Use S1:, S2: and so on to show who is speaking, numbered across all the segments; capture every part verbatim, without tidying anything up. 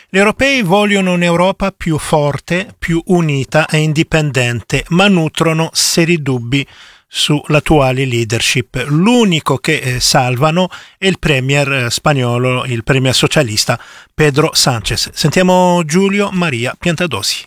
S1: Gli europei vogliono un'Europa più forte, più unita e indipendente, ma nutrono seri dubbi sull'attuale leadership. L'unico che eh, salvano è il premier eh, spagnolo, il premier socialista Pedro Sánchez. Sentiamo Giulio Maria Piantadosi.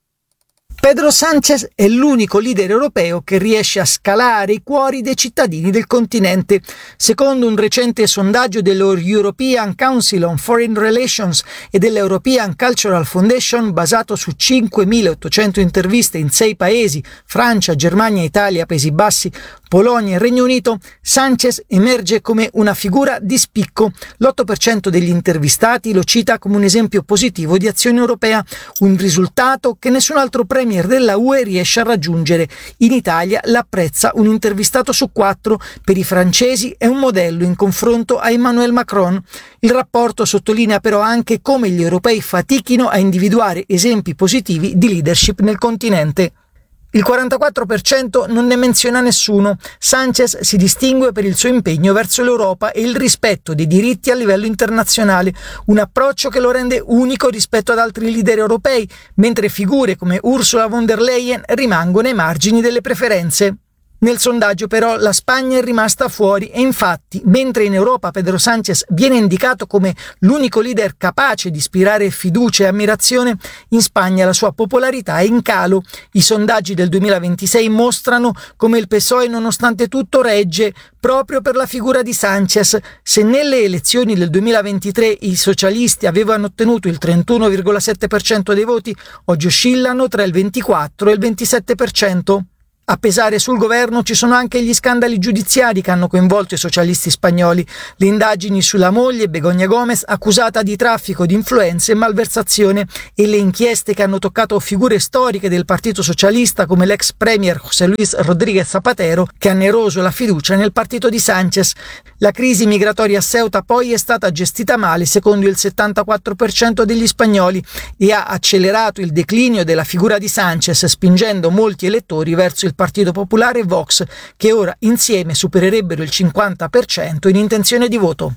S2: Pedro Sánchez è l'unico leader europeo che riesce a scalare i cuori dei cittadini del continente. Secondo un recente sondaggio dello European Council on Foreign Relations e dell'European Cultural Foundation, basato su cinquemilaottocento interviste in sei paesi, Francia, Germania, Italia, Paesi Bassi, Polonia e Regno Unito, Sánchez emerge come una figura di spicco. L'otto per cento degli intervistati lo cita come un esempio positivo di azione europea, un risultato che nessun altro premier della U E riesce a raggiungere. In Italia l'apprezza un intervistato su quattro. Per i francesi è un modello in confronto a Emmanuel Macron. Il rapporto sottolinea però anche come gli europei fatichino a individuare esempi positivi di leadership nel continente. Il quarantaquattro per cento non ne menziona nessuno. Sánchez si distingue per il suo impegno verso l'Europa e il rispetto dei diritti a livello internazionale, un approccio che lo rende unico rispetto ad altri leader europei, mentre figure come Ursula von der Leyen rimangono ai margini delle preferenze. Nel sondaggio però la Spagna è rimasta fuori e infatti, mentre in Europa Pedro Sánchez viene indicato come l'unico leader capace di ispirare fiducia e ammirazione, in Spagna la sua popolarità è in calo. I sondaggi del duemilaventisei mostrano come il P S O E nonostante tutto regge proprio per la figura di Sánchez. Se nelle elezioni del duemilaventitré i socialisti avevano ottenuto il trentuno virgola sette per cento dei voti, oggi oscillano tra il ventiquattro e il ventisette per cento. A pesare sul governo ci sono anche gli scandali giudiziari che hanno coinvolto i socialisti spagnoli, le indagini sulla moglie Begoña Gómez accusata di traffico di influenze e malversazione e le inchieste che hanno toccato figure storiche del Partito Socialista come l'ex premier José Luis Rodríguez Zapatero, che hanno eroso la fiducia nel partito di Sánchez. La crisi migratoria a Ceuta poi è stata gestita male secondo il settantaquattro per cento degli spagnoli e ha accelerato il declinio della figura di Sánchez, spingendo molti elettori verso il Partito Popolare e Vox, che ora insieme supererebbero il cinquanta per cento in intenzione di voto.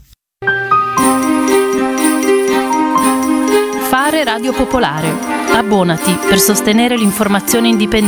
S3: Fare Radio Popolare. Abbonati per sostenere l'informazione indipendente.